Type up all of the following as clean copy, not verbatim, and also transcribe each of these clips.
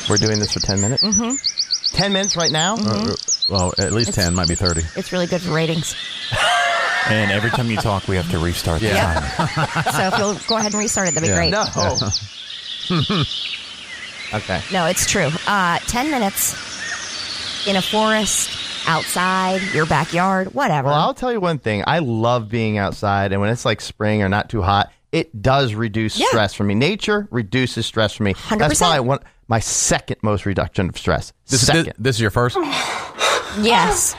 We're doing this for 10 minutes? 10 minutes right now? Well, at least 10, might be 30. It's really good for ratings. And every time you talk, we have to restart the timer. So if you'll go ahead and restart it, that'd be great. No. Okay. No, it's true. 10 minutes in a forest, outside, your backyard, whatever. Well, I'll tell you one thing. I love being outside, and when it's like spring or not too hot, it does reduce stress for me. Nature reduces stress for me. 100%. That's probably my second most reduction of stress. This is your first? Yes.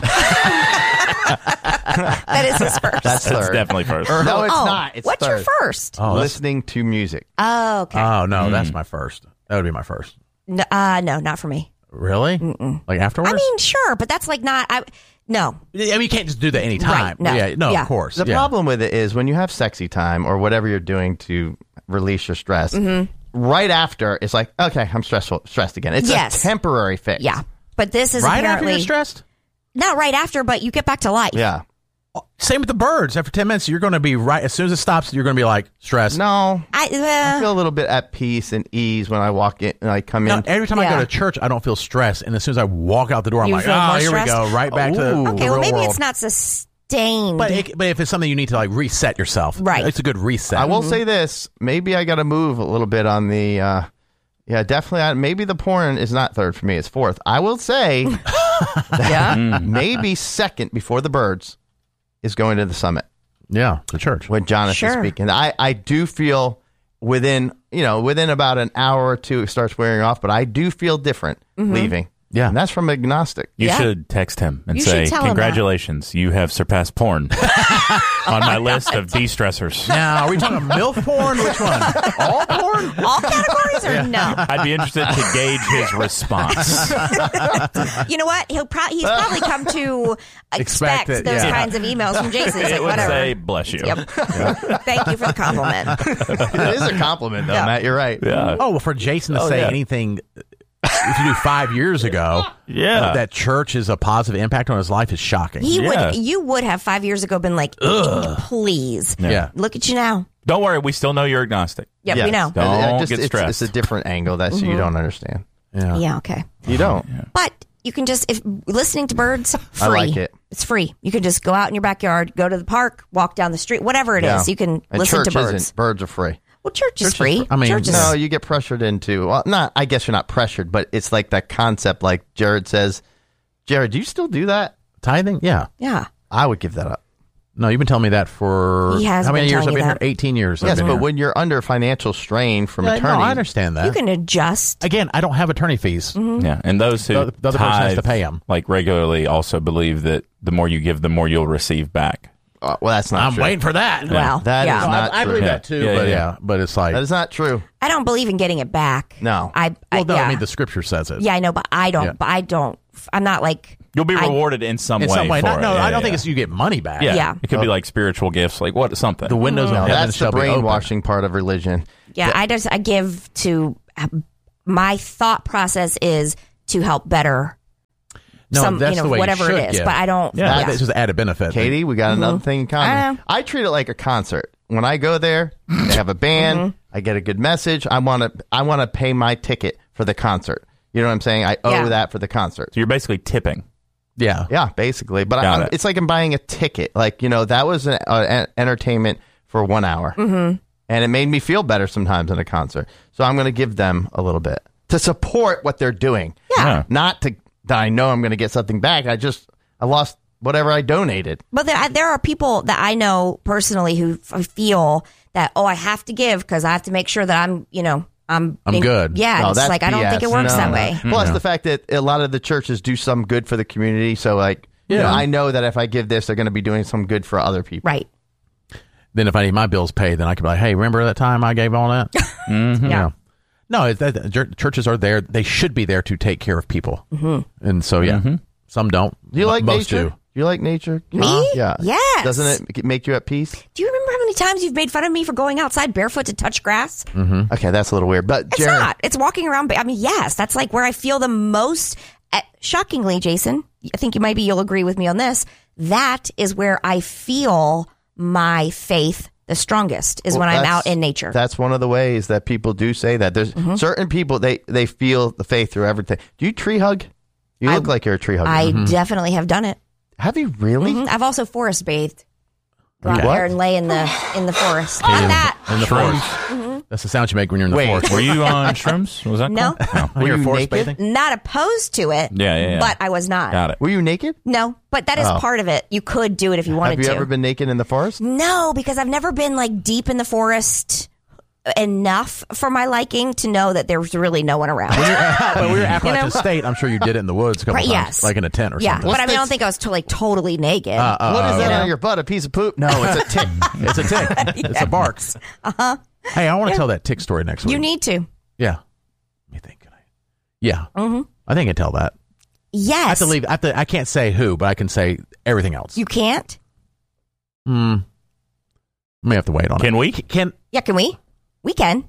That is his first. That's third. That's definitely first. No, it's not. It's what's third. your first? Oh, Listening to music. Oh, okay. Oh, no, that's my first. That would be my first. No, not for me. Really? Like afterwards? I mean, sure, but that's like not. No. I mean, you can't just do that any time. Right, no. Of course. The problem with it is when you have sexy time or whatever you're doing to release your stress, right after, it's like, okay, I'm stressed again. It's a temporary fix. Yeah. But this is right apparently... after you're stressed? Not right after, but you get back to life. Yeah. Same with the birds. After 10 minutes, you're going to be right. As soon as it stops, you're going to be like, stressed. No. I feel a little bit at peace and ease when I walk in and I come in. Every time I go to church, I don't feel stressed. And as soon as I walk out the door, I'm You like, feel more here we stressed? go. Right back to the Okay, real well, maybe world. it's not sustained. But if it's something you need to like reset yourself, Right. It's a good reset. I will say this. Maybe I got to move a little bit on the, definitely. Maybe the porn is not third for me. It's fourth. I will say that maybe second before the birds is going to the summit. Yeah, the church. When Jonathan is speaking. I do feel within about an hour or two it starts wearing off, but I do feel different leaving. Yeah. And that's from agnostic. You should text him and You say, should tell him congratulations, you have surpassed porn on my list of de-stressors. Now, are we talking MILF porn? Which one? All porn? All categories or no? I'd be interested to gauge his response. You know what? He's probably come to expect it, those kinds of emails from Jason. He's It like, would whatever. say, bless you. Yep. Thank you for the compliment. It is a compliment, though, Matt. You're right. Yeah. Oh, well, for Jason to say anything, if you do 5 years ago, that church is a positive impact on his life is shocking. You would have 5 years ago been like, please. Yeah. Look at you now. Don't worry, we still know you're agnostic. Yep, we know. Don't get stressed. It's a different angle that you don't understand. Yeah, okay. You don't. But you can just, if listening to birds, free. I like it. It's free. You can just go out in your backyard, go to the park, walk down the street, whatever it is. You can and listen to church birds. isn't. Birds are free. Well, church is free. I mean, church is, No, you get pressured into. Well, not. I guess you're not pressured, but it's like that concept. Like Jared says, Jared, do you still do that? Tithing? Yeah. yeah. I would give that up. No, you've been telling me that for He has how many been years? I've telling been you here. that. 18 years. Yes, I've been but here. when you're under financial strain from No, attorney, I understand that. You can adjust. Again, I don't have attorney fees. Yeah, and those who The other person has tithe, to pay 'em. like regularly, also believe that the more you give, the more you'll receive back. well, that's not I'm true. waiting for that. Well, That yeah. is not I true. believe that too. Yeah, but yeah. but it's like That is not true. I don't believe in getting it back. No. I I mean the scripture says it. Yeah, I know, but I don't. Yeah. But I don't. I'm not like. You'll be rewarded in some In way. some way. for Not, it. no, Yeah, I don't think yeah. it's you get money back. Yeah. Yeah. It could be like spiritual gifts, like what something. The windows of No, heaven that's the shall be open. brainwashing part of religion. Yeah, I give to. My thought process is to help better. No, that's the way you whatever should it is, give. but I don't. Yeah, that's just added benefit. Katie, we got another thing in common. I treat it like a concert. When I go there, they have a band. I get a good message. I want to pay my ticket for the concert. You know what I'm saying? I owe that for the concert. So you're basically tipping. Yeah. Yeah, basically. But Got it. it's like I'm buying a ticket. Like, that was an entertainment for 1 hour. Mm-hmm. And it made me feel better sometimes in a concert. So I'm going to give them a little bit to support what they're doing. Yeah. Not that I know I'm going to get something back. I lost whatever I donated. But there are people that I know personally who feel that I have to give because I have to make sure that I'm good. Yeah, No, it's that's like I don't think BS. it works No, that no. way. Plus the fact that a lot of the churches do some good for the community. So like, I know that if I give this, they're going to be doing some good for other people. Right. Then if I need my bills paid, then I can be like, hey, remember that time I gave all that? Yeah. No, churches are there. They should be there to take care of people. Mm-hmm. And so, some don't. Do you like Most nature? do. You like nature? Me? Yeah. Yes. Doesn't it make you at peace? Do you remember how many times you've made fun of me for going outside barefoot to touch grass? Okay, that's a little weird. But It's Jared, not. It's walking around. I mean, yes, that's like where I feel the most. Shockingly, Jason, I think you'll agree with me on this. That is where I feel my faith the strongest is when I'm out in nature. That's one of the ways that people do say that. There's certain people, they feel the faith through everything. Do you tree hug? You look like you're a tree hugger. I definitely have done it. Have you really? I've also forest bathed. Go out there and lay in the forest. Not that. In the forest. That's the sound you make when you're in the forest. Were you on shrooms? Was that No. cool? Were you forest naked? bathing? Not opposed to it. Yeah. But I was not. Got it. Were you naked? No, but that is part of it. You could do it if you wanted to. Have you ever been naked in the forest? No, because I've never been like deep in the forest enough for my liking to know that there's really no one around. When we were at Appalachian State, I'm sure you did it in the woods a couple times, yes. like in a tent or something. But I don't think I was totally naked. What is that on your butt? A piece of poop? No, it's a tick. It's a tick. It's a bark. Hey, I want to tell that tick story next week. You need to. Yeah. Let me think. Yeah. I think I can tell that. Yes. I have to leave. I can't say who, but I can say everything else. You can't? May have to wait on it. Can we? Yeah, can we? We can.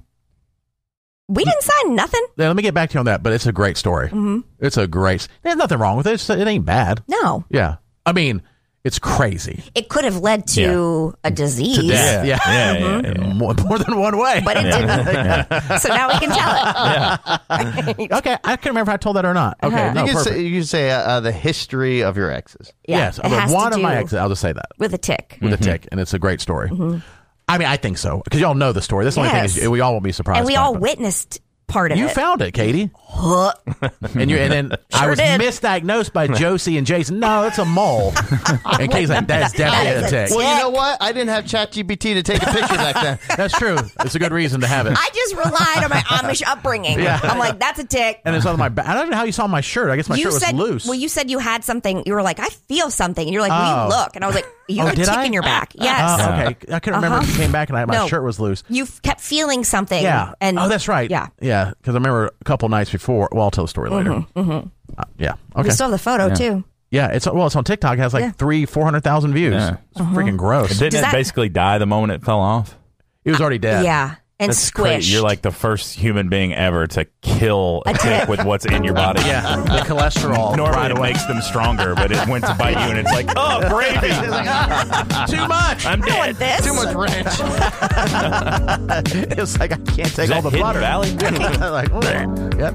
We didn't sign nothing. Yeah, let me get back to you on that, but it's a great story. It's a great... There's nothing wrong with it. It ain't bad. No. Yeah. I I mean, it's crazy. It could have led to a disease. To death. Yeah. Yeah. More than one way. But it didn't. So now we can tell it. Okay, I can't remember if I told that or not. Okay, no, perfect. You can say the history of your exes. Yeah, yes, it has one to of my do exes. I'll just say that with a tick. With a tick, and it's a great story. I mean, I think so because y'all know the story. That's the only thing is we all will be surprised. And we all witnessed part of it. You found it, Katie. and then I was misdiagnosed by Josie and Jason. No, it's a mole. And Katie's like, that's definitely a tick. Well, you know what? I didn't have ChatGPT to take a picture back then. That's true. It's a good reason to have it. I just relied on my Amish upbringing. Yeah. I'm like, that's a tick. And it's on my back. I don't know how you saw my shirt. I guess my shirt was loose. Well, you said you had something. You were like, I feel something. And you're like, will you look? And I was like, you have a tick in your back. Yes. Oh, okay. I couldn't remember if you came back and my shirt was loose. You kept feeling something. Yeah. And that's right. Yeah. Yeah. Because I remember a couple nights before. Well, I'll tell the story later. Yeah. Okay. We still have the photo too. Yeah. It's on TikTok. It has like 400,000 views. Yeah. It's freaking gross. Didn't it basically die the moment it fell off? It was already dead. Yeah. And That's squished. crazy. You're like the first human being ever to kill a tick with what's in your body. Yeah, the cholesterol. Normally it makes them stronger, but it went to bite you and it's like, oh, gravy. Too much. I'm dead. want this. Too much ranch. It was like, I can't take all the Hidden butter. Valley? Like, yep.